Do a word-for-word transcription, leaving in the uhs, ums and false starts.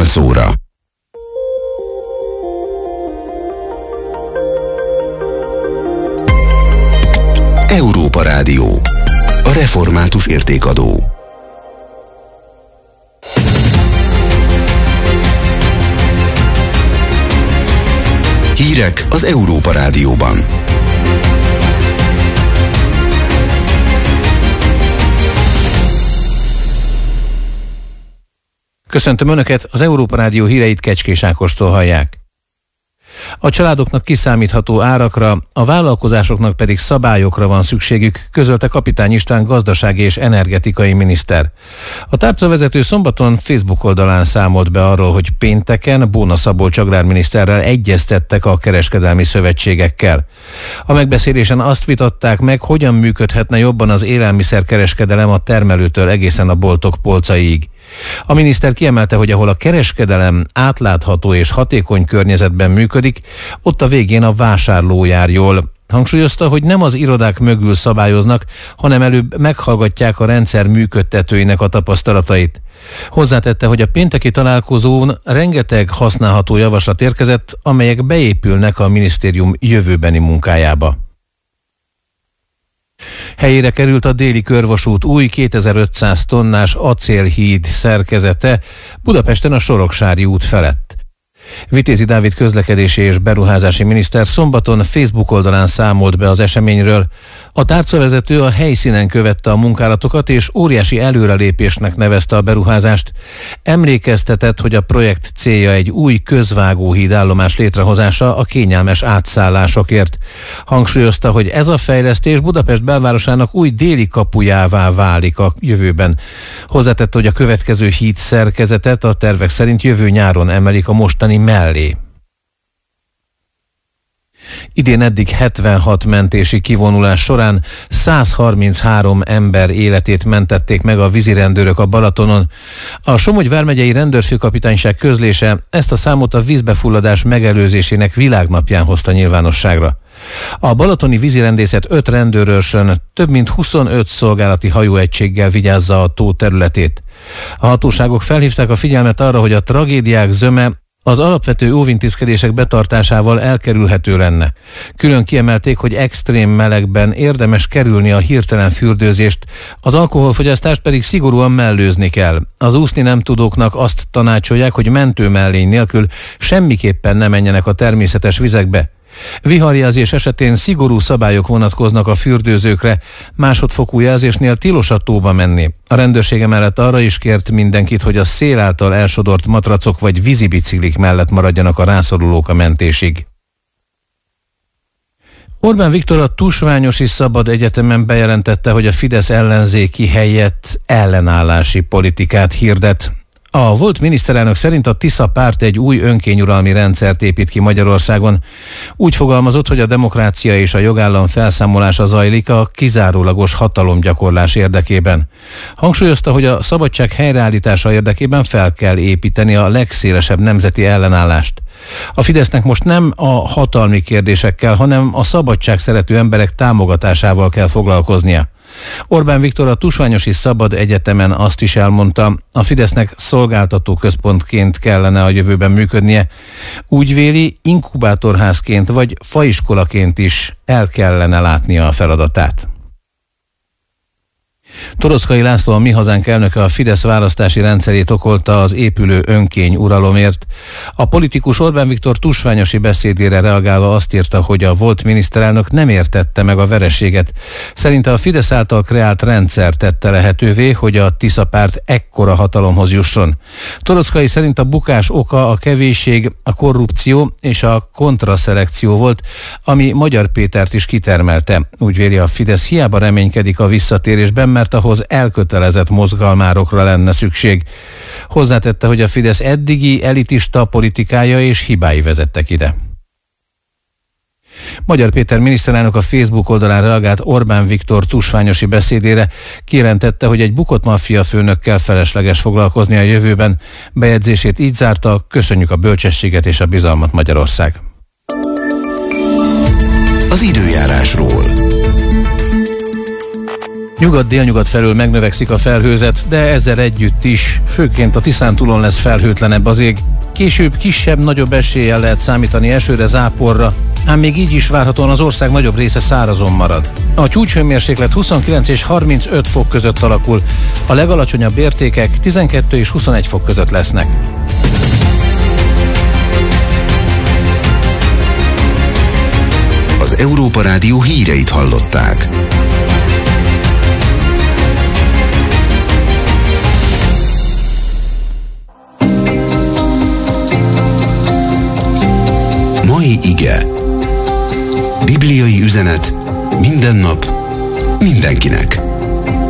nyolc óra. Európa Rádió. A református értékadó. Hírek az Európa Rádióban. Köszöntöm Önöket, az Európa Rádió híreit Kecskés Ákostól hallják. A családoknak kiszámítható árakra, a vállalkozásoknak pedig szabályokra van szükségük, közölte Kapitány István gazdasági és energetikai miniszter. A tárcavezető szombaton Facebook oldalán számolt be arról, hogy pénteken Bóna Szabolcs agrárminiszterrel egyeztettek a kereskedelmi szövetségekkel. A megbeszélésen azt vitatták meg, hogyan működhetne jobban az élelmiszerkereskedelem a termelőtől egészen a boltok polcaiig. A miniszter kiemelte, hogy ahol a kereskedelem átlátható és hatékony környezetben működik, ott a végén a vásárló jár jól. Hangsúlyozta, hogy nem az irodák mögül szabályoznak, hanem előbb meghallgatják a rendszer működtetőinek a tapasztalatait. Hozzátette, hogy a pénteki találkozón rengeteg használható javaslat érkezett, amelyek beépülnek a minisztérium jövőbeni munkájába. Helyére került a déli körvasút új kétezer-ötszáz tonnás acélhíd szerkezete Budapesten a Soroksári út felett. Vitézi Dávid közlekedési és beruházási miniszter szombaton Facebook oldalán számolt be az eseményről. A tárcavezető a helyszínen követte a munkálatokat és óriási előrelépésnek nevezte a beruházást. Emlékeztetett, hogy a projekt célja egy új közvágóhíd állomás létrehozása a kényelmes átszállásokért. Hangsúlyozta, hogy ez a fejlesztés Budapest belvárosának új déli kapujává válik a jövőben. Hozzátette, hogy a következő híd szerkezetet a tervek szerint jövő nyáron emelik a mostani mellé. Idén eddig hetvenhat mentési kivonulás során száz harminchárom ember életét mentették meg a vízirendőrök a Balatonon. A Somogy vármegyei rendőrfőkapitányság közlése ezt a számot a vízbefulladás megelőzésének világnapján hozta nyilvánosságra. A balatoni vízirendészet öt rendőrőrsön több mint huszonöt szolgálati hajóegységgel vigyázza a tó területét. A hatóságok felhívták a figyelmet arra, hogy a tragédiák zöme az alapvető óvintézkedések betartásával elkerülhető lenne. Külön kiemelték, hogy extrém melegben érdemes kerülni a hirtelen fürdőzést, az alkoholfogyasztást pedig szigorúan mellőzni kell. Az úszni nem tudóknak azt tanácsolják, hogy mentőmellény nélkül semmiképpen ne menjenek a természetes vizekbe. Viharjelzés esetén szigorú szabályok vonatkoznak a fürdőzőkre, másodfokú jelzésnél tilos a tóba menni. A rendőrség emellett arra is kért mindenkit, hogy a szél által elsodort matracok vagy vízibiciklik mellett maradjanak a rászorulók a mentésig. Orbán Viktor a Tusványosi Szabad Egyetemen bejelentette, hogy a Fidesz ellenzéki helyett ellenállási politikát hirdet. A volt miniszterelnök szerint a Tisza párt egy új önkényuralmi rendszert épít ki Magyarországon. Úgy fogalmazott, hogy a demokrácia és a jogállam felszámolása zajlik a kizárólagos hatalomgyakorlás érdekében. Hangsúlyozta, hogy a szabadság helyreállítása érdekében fel kell építeni a legszélesebb nemzeti ellenállást. A Fidesznek most nem a hatalmi kérdésekkel, hanem a szabadság szerető emberek támogatásával kell foglalkoznia. Orbán Viktor a Tusványosi Szabad Egyetemen azt is elmondta, a Fidesznek szolgáltató központként kellene a jövőben működnie. Úgy véli, inkubátorházként vagy faiskolaként is el kellene látnia a feladatát. Toroczkai László, a Mi Hazánk elnöke a Fidesz választási rendszerét okolta az épülő önkény uralomért. A politikus Orbán Viktor tusványosi beszédére reagálva azt írta, hogy a volt miniszterelnök nem értette meg a vereséget. Szerinte a Fidesz által kreált rendszer tette lehetővé, hogy a Tisza párt ekkora hatalomhoz jusson. Toroczkai szerint a bukás oka a kevésség, a korrupció és a kontraszelekció volt, ami Magyar Pétert is kitermelte. Úgy véli, a Fidesz hiába reménykedik a visszatérésben, mert ahhoz elkötelezett mozgalmárokra lenne szükség. Hozzátette, hogy a Fidesz eddigi elitista politikája és hibái vezettek ide. Magyar Péter miniszterelnök a Facebook oldalán reagált Orbán Viktor tusványosi beszédére, kijelentette, hogy egy bukott maffia főnökkel felesleges foglalkozni a jövőben. Bejegyzését így zárta: köszönjük a bölcsességet és a bizalmat, Magyarország. Az időjárásról. Nyugat-délnyugat felől megnövekszik a felhőzet, de ezzel együtt is, főként a Tiszántúlon lesz felhőtlenebb az ég. Később kisebb-nagyobb eséllyel lehet számítani esőre, záporra, ám még így is várhatóan az ország nagyobb része szárazon marad. A csúcshőmérséklet huszonkilenc és harmincöt fok között alakul, a legalacsonyabb értékek tizenkettő és huszonegy fok között lesznek. Az Európa Rádió híreit hallották. Mai ige. Bibliai üzenet minden nap, mindenkinek.